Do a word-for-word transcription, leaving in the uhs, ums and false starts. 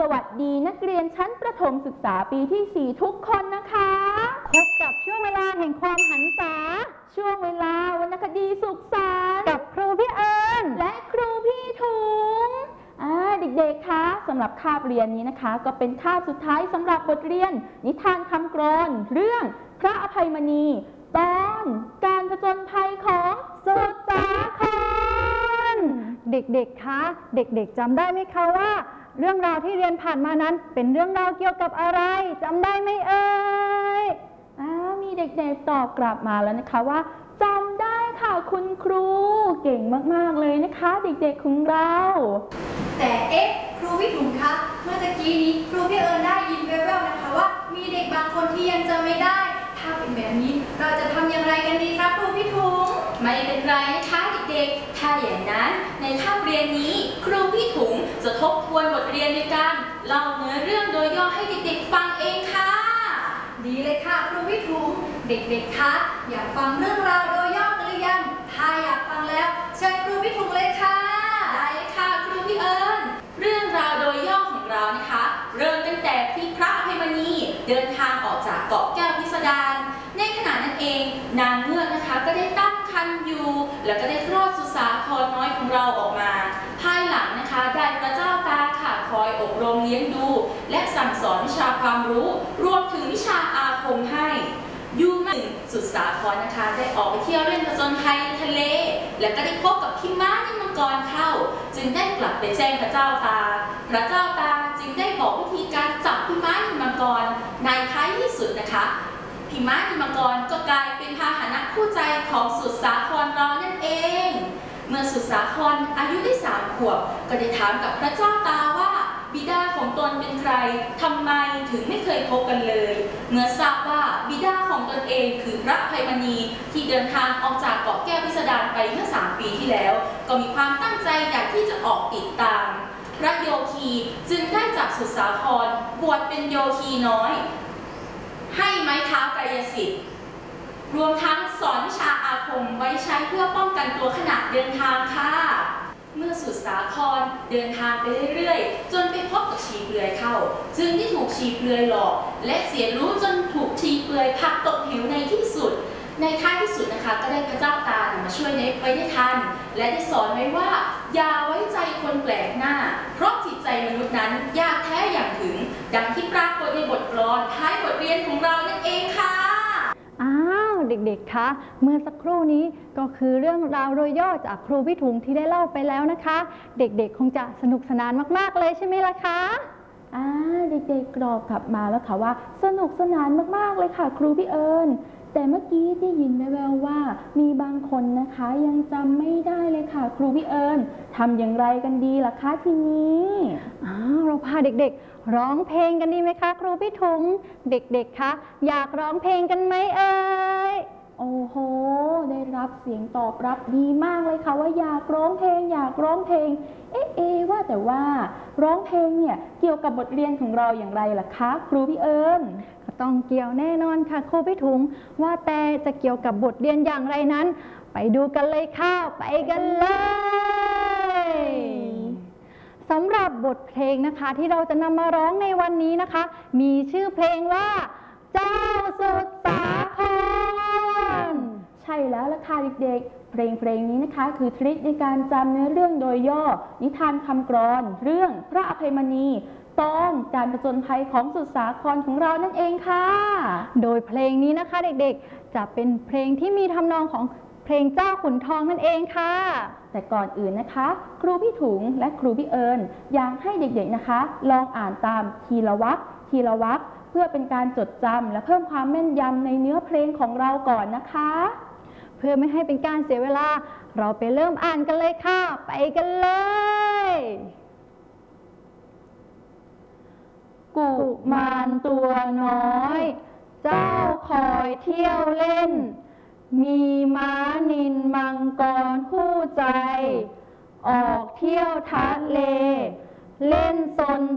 วัสดีนักเรียนชั้นประถมศึกษาปีที่สี่ทุกคนนะคะพบกับช่วงเวลาแห่งความหันษาช่วงเวลาวรรณคดีสุขสันต์กับครูพี่เอิญและครูพี่ถุงเด็กๆคะสำหรับคาบเรียนนี้นะคะก็เป็นคาบสุดท้ายสำหรับบทเรียนนิทานคำกลอนเรื่องพระอภัยมณีตอนการผจญภัยของสุดสาครเด็กๆคะเด็กๆจำได้ไหมคะว่าเรื่องราวที่เรียนผ่านมานั้นเป็นเรื่องราวเกี่ยวกับอะไรจำได้ไหมเอ่ยมีเด็กๆตอบกลับมาแล้วนะคะว่าจำได้ค่ะคุณครูเก่งมากๆเลยนะคะเด็กๆของเราแต่เอ๊ะครูพี่ถุงคะเมื่อตะกี้นี้ครูพี่เอิญได้ยินแว่วๆนะคะว่ามีเด็กบางคนที่ยังจำไม่ได้ถ้าเป็นแบบนี้เราจะทำอย่างไรกันดีครับครูพี่ถุงไม่เป็นไรนะคะเด็กๆถ้าอย่างนั้นในคาบเรียนนี้ครูพี่ถุงจะทบทวนบทเรียนในการเล่าเนื้อเรื่องโดยย่อให้เด็กๆฟังเองค่ะดีเลยค่ะครูพี่ถุงเด็กๆคะอยากฟังเรื่องราวโดยย่อกันหรือยังถ้าอยากฟังแล้วเชิญครูพี่ถุงเลยค่ะได้ค่ะครูพี่เอิญเรื่องราวโดยย่อของเรานะคะเริ่มตั้งแต่ที่พระอภัยมณีเดินทางออกจากเกาะแก้วพิสดารในขณะนั้นเองนางเงือกนะคะก็ได้ตั้งครรภ์อยู่แล้วก็ได้คลอดสุสาครน้อยของเราออกมาภายหลังนะคะได้พระเจ้าตาค่ะคอยอบรมเลี้ยงดูและสั่งสอนวิชาความรู้รวมถึงวิชาอาคมให้ยูมาหนึ่งสุดสาครนะคะได้ออกไปเที่ยวเล่นผจญภัยในทะเลและก็ได้พบกับพี่ม้านิมังกรเข้าจึงได้กลับไปแจ้งพระเจ้าตาพระเจ้าตาจึงได้บอกวิธีการจับพี่ม้านิมังกรในท้ายที่สุดนะคะพี่ม้านิมังกรก็กลายเป็นพาหนะคู่ใจของสุดสาครเรานั่นเองเมื่อสุดสาครอายุได้สามขวบก็ได้ถามกับพระเจ้าตาว่าบิดาของตนเป็นใครทำไมถึงไม่เคยพบกันเลยเมื่อทราบว่าบิดาของตนเองคือพระอภัยมณีที่เดินทางออกจากเกาะแก้วพิสดารไปเมื่อสามปีที่แล้วก็มีความตั้งใจอยากที่จะออกติดตามพระโยคีจึงได้จับสุดสาครบวชเป็นโยคีน้อยให้ไม้เท้ากายสิทธิ์รวมทั้งสอนวิชาอาคมไว้ใช้เพื่อป้องกันตัวขณะเดินทางค่ะเมื่อสุดสาครเดินทางไปเรื่อยๆจนไปพบกับชีเปลือยเข้าจึงได้ถูกชีเปลือยหลอกและเสียรู้จนถูกชีเปลือยผลักตกเหวในที่สุดในท้ายที่สุดนะคะก็ได้พระเจ้าตามาช่วยไว้ได้ทันและได้สอนไว้ว่าอย่าไว้ใจคนแปลกหน้าเพราะจิตใจมนุษย์นั้นยากแท้อย่างถึงดังที่ปรากฏในบทกลอนท้ายบทเรียนของเรานั่นเองค่ะอ้าวเด็กๆคะเมื่อสักครู่นี้ก็คือเรื่องราวโดยย่อจากครูพี่ถุงที่ได้เล่าไปแล้วนะคะเด็กๆคงจะสนุกสนานมากๆเลยใช่ไหมล่ะคะอ่าเด็กๆกรอบกลับมาแล้วค่ะว่าสนุกสนานมากๆเลยค่ะครูพี่เอิญแต่เมื่อกี้ได้ยินแว่วๆว่ามีบางคนนะคะยังจำไม่ได้เลยค่ะครูพี่เอิญทำอย่างไรกันดีล่ะคะทีนี้อ้าวเราพาเด็กๆร้องเพลงกันดีไหมคะครูพี่ถุงเด็กๆคะอยากร้องเพลงกันไหมเอ่ยโอ้โหได้รับเสียงตอบรับดีมากเลยค่ะว่าอยากร้องเพลงอยากร้องเพลงเอ๊ะเอว่าแต่ว่าร้องเพลงเนี่ยเกี่ยวกับบทเรียนของเราอย่างไรล่ะคะครูพี่เอิญก็ต้องเกี่ยวแน่นอนค่ะครูพี่ถุงว่าแต่จะเกี่ยวกับบทเรียนอย่างไรนั้นไปดูกันเลยค่ะไปกันเลยสำหรับบทเพลงนะคะที่เราจะนำมาร้องในวันนี้นะคะมีชื่อเพลงว่าเจ้าสุดสาครใช่แล้วล่ะค่ะเด็กๆเพลงเพลงนี้นะคะคือทริคในการจำเนื้อเรื่องโดยย่อนิทานคำกลอนเรื่องพระอภัยมณีตอนการผจญภัยของสุดสาครของเรานั่นเองค่ะโดยเพลงนี้นะคะเด็กๆจะเป็นเพลงที่มีทำนองของเพลงเจ้าขุนทองนั่นเองค่ะแต่ก่อนอื่นนะคะครูพี่ถุงและครูพี่เอิญอยากให้เด็กๆนะคะลองอ่านตามทีละวรรคทีละวรรคเพื่อเป็นการจดจำและเพิ่มความแม่นยำในเนื้อเพลงของเราก่อนนะคะเพื่อไม่ให้เป็นการเสียเวลาเราไปเริ่มอ่านกันเลยค่ะไปกันเลยกุมารตัวน้อยเจ้าคอยเที่ยวเล่นมีม้านิลมังกรคู่ใจออกเที่ยวทะเลเล่นสน